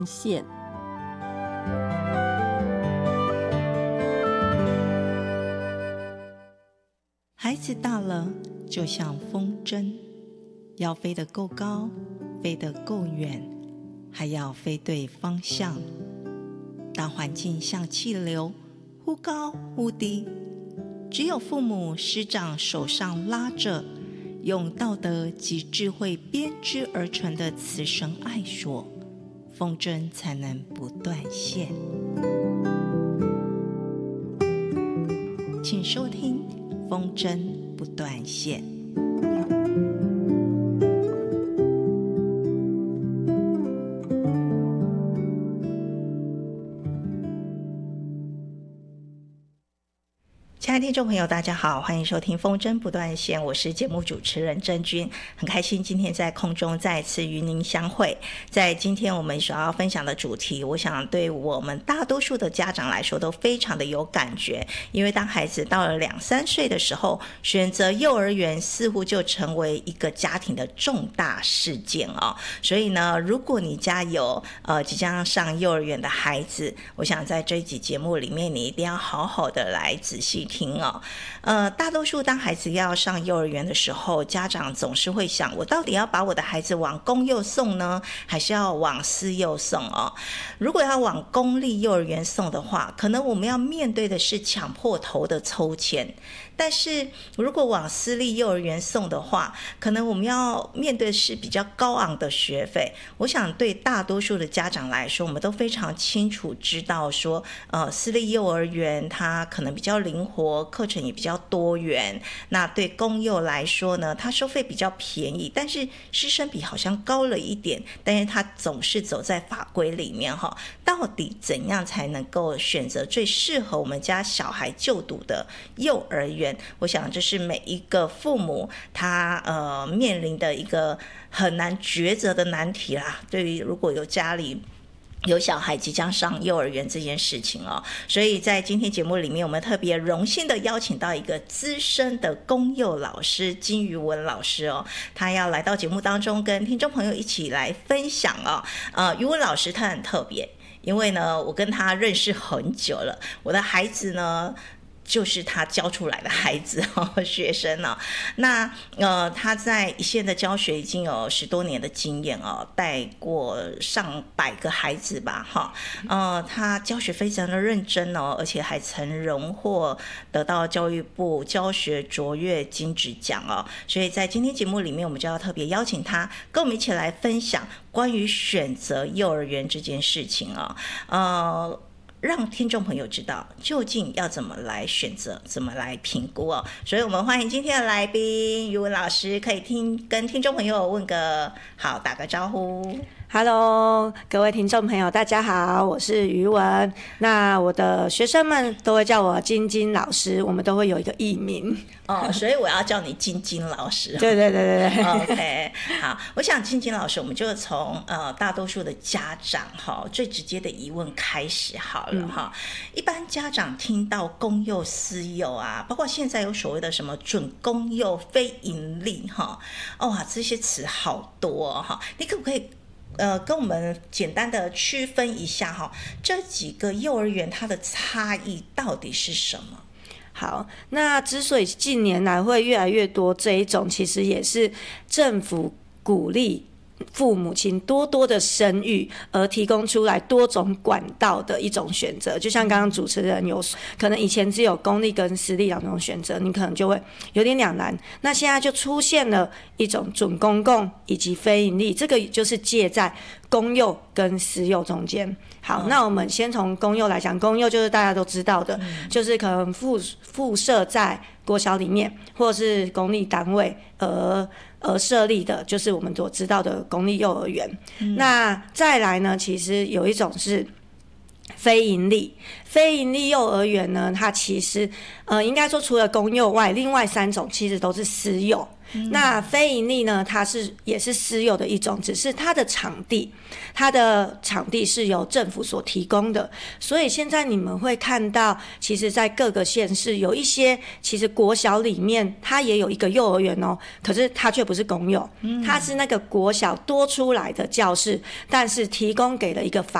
线。 孩子大了，就像风筝，要飞得够高，飞得够远，还要飞对方向。大环境像气流，忽高忽低，只有父母师长手上拉着，用道德及智慧编织而成的慈绳爱索，风筝才能不断线。请收听风筝不断线。亲爱的听众朋友，大家好，欢迎收听风筝不断线，我是节目主持人郑君，很开心今天在空中再次与您相会。在今天我们所要分享的主题，我想对我们大多数的家长来说都非常的有感觉，因为当孩子到了2-3岁的时候，选择幼儿园似乎就成为一个家庭的重大事件哦。所以呢，如果你家有即将上幼儿园的孩子，我想在这一集节目里面，你一定要好好的来仔细听哦。大多数当孩子要上幼儿园的时候，家长总是会想，我到底要把我的孩子往公幼送呢，还是要往私幼送哦？如果要往公立幼儿园送的话，可能我们要面对的是抢破头的抽签。但是如果往私立幼儿园送的话，可能我们要面对的是比较高昂的学费。我想对大多数的家长来说，我们都非常清楚知道说，私立幼儿园它可能比较灵活，课程也比较多元。那对公幼来说呢，它收费比较便宜，但是师生比好像高了一点，但是它总是走在法规里面哈。到底怎样才能够选择最适合我们家小孩就读的幼儿园？我想这是每一个父母他面临的一个很难抉择的难题啦。对于如果有家里有小孩即将上幼儿园这件事情哦，所以在今天节目里面，我们特别荣幸的邀请到一个资深的公幼老师金瑜文老师哦，他要来到节目当中跟听众朋友一起来分享哦。瑜文老师他很特别，因为呢，我跟他认识很久了，我的孩子呢就是他教出来的孩子学生哦。那他在一线的教学已经有10多年的经验哦，带过上百个孩子吧哈。他教学非常的认真哦，而且还曾荣获得到教育部教学卓越金质奖哦。所以在今天节目里面，我们就要特别邀请他跟我们一起来分享关于选择幼儿园这件事情哦。让听众朋友知道究竟要怎么来选择，怎么来评估哦。所以我们欢迎今天的来宾瑜文老师，可以跟听众朋友问个好，打个招呼。 Hello， 各位听众朋友，大家好，我是瑜文。那我的学生们都会叫我金金老师，我们都会有一个艺名所以我要叫你金金老师。 对对对对对。 OK， 好，我想金金老师，我们就从大多数的家长最直接的疑问开始好了一般家长听到公幼、私幼啊，包括现在有所谓的什么准公幼、非盈利这些词好多你可不可以跟我们简单的区分一下这几个幼儿园它的差异到底是什么？ 好，那之所以近年来会越来越多这一种，其实也是政府鼓励父母亲多多的生育，而提供出来多种管道的一种选择。就像刚刚主持人有可能以前只有公立跟私立两种选择，你可能就会有点两难。那现在就出现了一种准公共以及非盈利，这个就是介在公幼跟私幼中间。好，那我们先从公幼来讲，公幼就是大家都知道的，就是可能附设在国小里面，或者是公立单位而设立的，就是我们所知道的公立幼儿园。那再来呢，其实有一种是非盈利幼儿园呢，它其实应该说除了公幼外，另外3种其实都是私幼。 那非营利呢，它也是私有的一种，只是它的场地是由政府所提供的。所以现在你们会看到，其实在各个县市有一些，其实国小里面它也有一个幼儿园哦，可是它却不是公有，它是那个国小多出来的教室，但是提供给了一个